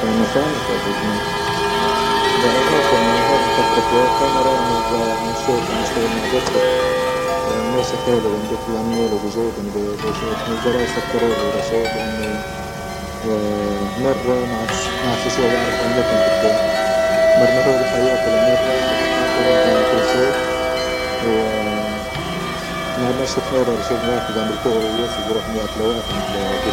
ميكانيكا بدنا بعرف إنه هذا تطبيق كاميرا إنه نشوف نشتغل مع دكتور الناس حلوة عندك العمال وبزود بشوف من جراس القرار ورسول إنه مرة ما عرفش شو بعرف عملتهم قدام مرة هو بحياة مرة كل شيء وما شفنا له شيء واحد عند الكورة ويوسف يروح 100 لواحد